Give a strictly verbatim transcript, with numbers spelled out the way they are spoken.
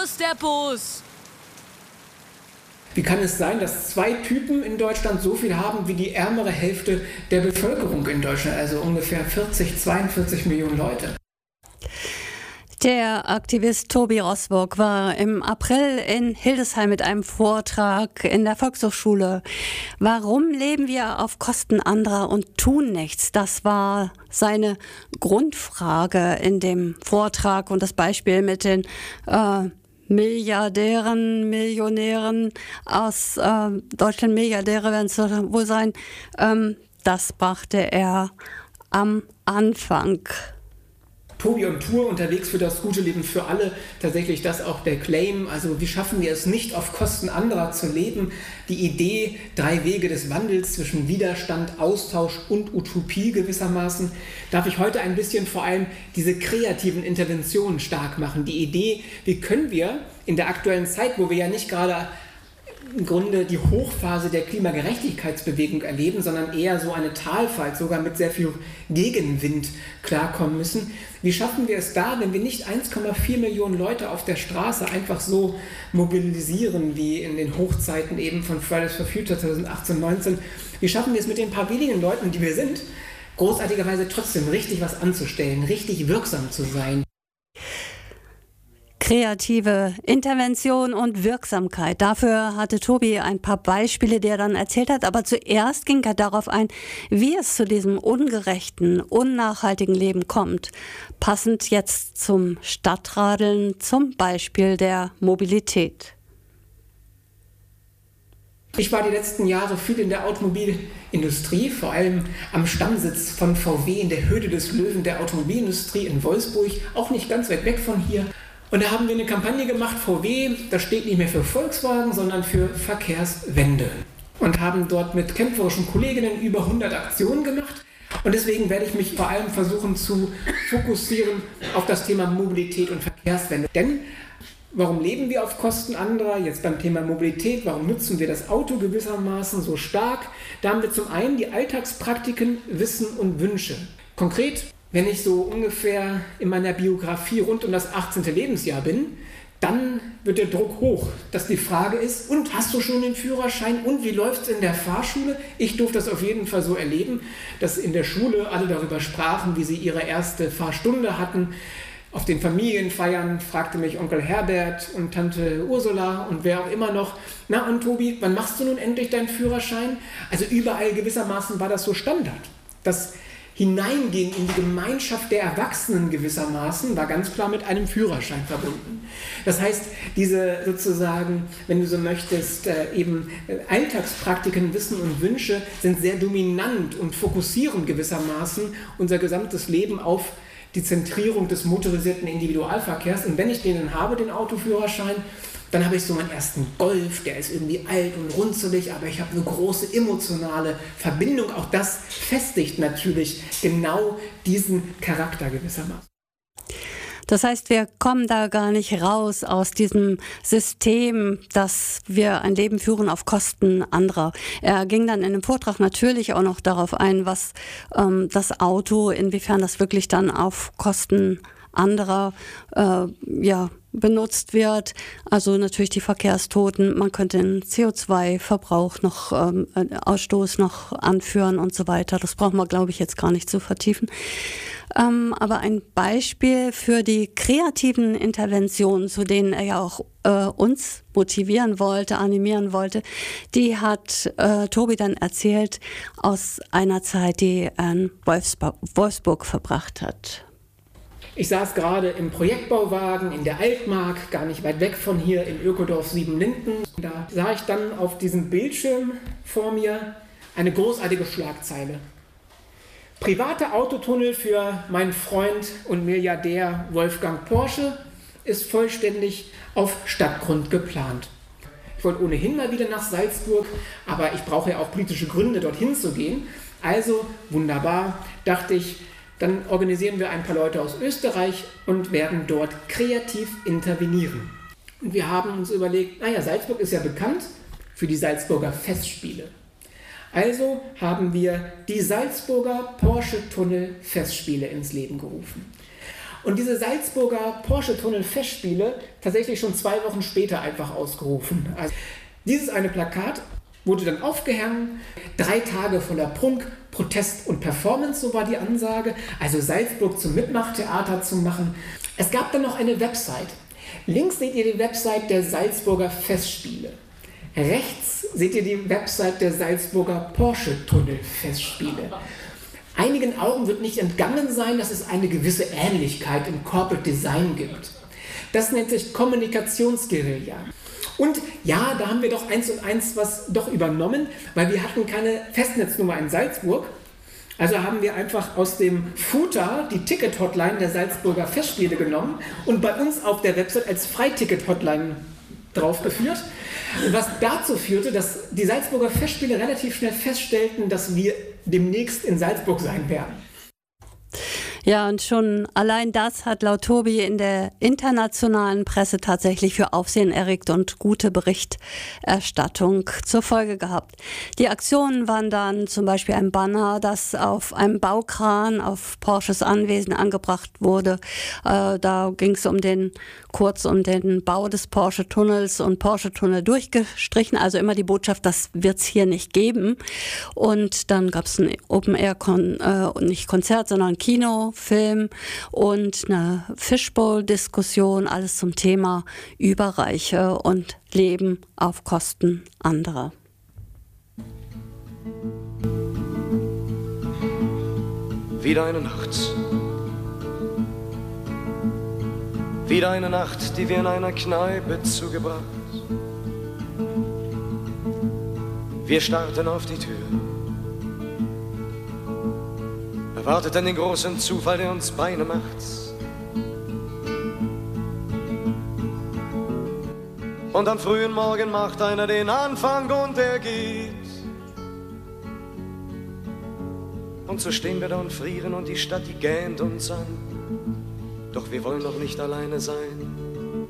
Wo ist der Bus? Wie kann es sein, dass zwei Typen in Deutschland so viel haben wie die ärmere Hälfte der Bevölkerung in Deutschland, also ungefähr vierzig, zweiundvierzig Millionen Leute? Der Aktivist Tobi Rosburg war im April in Hildesheim mit einem Vortrag in der Volkshochschule. Warum leben wir auf Kosten anderer und tun nichts? Das war seine Grundfrage in dem Vortrag, und das Beispiel mit den äh, Milliardären, Millionären aus äh, Deutschland, Milliardäre werden es wohl sein, ähm, das brachte er am Anfang. Tobi on Tour, unterwegs für das gute Leben für alle, tatsächlich das auch der Claim. Also wie schaffen wir es nicht, auf Kosten anderer zu leben? Die Idee, drei Wege des Wandels zwischen Widerstand, Austausch und Utopie gewissermaßen, darf ich heute ein bisschen vor allem diese kreativen Interventionen stark machen. Die Idee, wie können wir in der aktuellen Zeit, wo wir ja nicht gerade im Grunde die Hochphase der Klimagerechtigkeitsbewegung erleben, sondern eher so eine Talfahrt, sogar mit sehr viel Gegenwind klarkommen müssen. Wie schaffen wir es da, wenn wir nicht eins Komma vier Millionen Leute auf der Straße einfach so mobilisieren, wie in den Hochzeiten eben von Fridays for Future zweitausendachtzehn neunzehn? Wie schaffen wir es mit den paar wenigen Leuten, die wir sind, großartigerweise trotzdem richtig was anzustellen, richtig wirksam zu sein? Kreative Intervention und Wirksamkeit. Dafür hatte Tobi ein paar Beispiele, die er dann erzählt hat. Aber zuerst ging er darauf ein, wie es zu diesem ungerechten, unnachhaltigen Leben kommt. Passend jetzt zum Stadtradeln, zum Beispiel der Mobilität. Ich war die letzten Jahre viel in der Automobilindustrie, vor allem am Stammsitz von V W in der Höhle des Löwen der Automobilindustrie in Wolfsburg, auch nicht ganz weit weg von hier. Und da haben wir eine Kampagne gemacht, V W, das steht nicht mehr für Volkswagen, sondern für Verkehrswende. Und haben dort mit kämpferischen Kolleginnen über hundert Aktionen gemacht. Und deswegen werde ich mich vor allem versuchen zu fokussieren auf das Thema Mobilität und Verkehrswende. Denn warum leben wir auf Kosten anderer? Jetzt beim Thema Mobilität, warum nutzen wir das Auto gewissermaßen so stark? Da haben wir zum einen die Alltagspraktiken, Wissen und Wünsche. Konkret, wenn ich so ungefähr in meiner Biografie rund um das achtzehnte Lebensjahr bin, dann wird der Druck hoch, dass die Frage ist, und hast du schon den Führerschein und wie läuft es in der Fahrschule? Ich durfte das auf jeden Fall so erleben, dass in der Schule alle darüber sprachen, wie sie ihre erste Fahrstunde hatten. Auf den Familienfeiern fragte mich Onkel Herbert und Tante Ursula und wer auch immer noch, na und Tobi, wann machst du nun endlich deinen Führerschein? Also überall gewissermaßen war das so Standard. Das Hineingehen in die Gemeinschaft der Erwachsenen gewissermaßen war ganz klar mit einem Führerschein verbunden. Das heißt, diese sozusagen, wenn du so möchtest, eben Alltagspraktiken, Wissen und Wünsche sind sehr dominant und fokussieren gewissermaßen unser gesamtes Leben auf die Zentrierung des motorisierten Individualverkehrs. Und wenn ich den habe, den Autoführerschein, dann habe ich so meinen ersten Golf, der ist irgendwie alt und runzelig, aber ich habe eine große emotionale Verbindung. Auch das festigt natürlich genau diesen Charakter gewissermaßen. Das heißt, wir kommen da gar nicht raus aus diesem System, dass wir ein Leben führen auf Kosten anderer. Er ging dann in dem Vortrag natürlich auch noch darauf ein, was ähm, das Auto, inwiefern das wirklich dann auf Kosten anderer äh, ja, benutzt wird. Also natürlich die Verkehrstoten, man könnte den C O zwei Verbrauch noch, ähm, Ausstoß noch anführen und so weiter. Das brauchen wir, glaube ich, jetzt gar nicht zu vertiefen. Ähm, aber ein Beispiel für die kreativen Interventionen, zu denen er ja auch äh, uns motivieren wollte, animieren wollte, die hat äh, Tobi dann erzählt aus einer Zeit, die er in Wolfsburg, Wolfsburg verbracht hat. Ich saß gerade im Projektbauwagen in der Altmark, gar nicht weit weg von hier im Ökodorf Siebenlinden. Da sah ich dann auf diesem Bildschirm vor mir eine großartige Schlagzeile. Private Autotunnel für meinen Freund und Milliardär Wolfgang Porsche ist vollständig auf Stadtgrund geplant. Ich wollte ohnehin mal wieder nach Salzburg, aber ich brauche ja auch politische Gründe, dorthin zu gehen. Also wunderbar, dachte ich, dann organisieren wir ein paar Leute aus Österreich und werden dort kreativ intervenieren. Und wir haben uns überlegt, naja, Salzburg ist ja bekannt für die Salzburger Festspiele. Also haben wir die Salzburger Porsche Tunnel Festspiele ins Leben gerufen. und diese Salzburger Porsche-Tunnel-Festspiele tatsächlich schon zwei Wochen später einfach ausgerufen. Also dieses eine Plakat wurde dann aufgehängt, drei Tage voller Prunk, Protest und Performance, so war die Ansage, also Salzburg zum Mitmachtheater zu machen. Es gab dann noch eine Website. Links seht ihr die Website der Salzburger Festspiele. Rechts seht ihr die Website der Salzburger Porsche-Tunnel-Festspiele. Einigen Augen wird nicht entgangen sein, dass es eine gewisse Ähnlichkeit im Corporate Design gibt. Das nennt sich Kommunikationsguerilla. Und ja, da haben wir doch eins und eins was doch übernommen, weil wir hatten keine Festnetznummer in Salzburg. Also haben wir einfach aus dem Footer die Ticket-Hotline der Salzburger Festspiele genommen und bei uns auf der Website als Freiticket-Hotline draufgeführt. Was dazu führte, dass die Salzburger Festspiele relativ schnell feststellten, dass wir demnächst in Salzburg sein werden. Ja, und schon allein das hat laut Tobi in der internationalen Presse tatsächlich für Aufsehen erregt und gute Berichterstattung zur Folge gehabt. Die Aktionen waren dann zum Beispiel ein Banner, das auf einem Baukran auf Porsches Anwesen angebracht wurde. Äh, da ging es um den, kurz um den Bau des Porsche-Tunnels und Porsche-Tunnel durchgestrichen. Also immer die Botschaft, das wird es hier nicht geben. Und dann gab es ein Open-Air-Kon, äh, nicht Konzert, sondern Kino, Film und eine Fishbowl-Diskussion, alles zum Thema Überreiche und Leben auf Kosten anderer. Wieder eine Nacht. Wieder eine Nacht, die wir in einer Kneipe zugebracht. Wir starrten auf die Tür, erwarteten den großen Zufall, der uns Beine macht. Und am frühen Morgen macht einer den Anfang und er geht. Und so stehen wir da und frieren und die Stadt, die gähnt uns an. Doch wir wollen doch nicht alleine sein.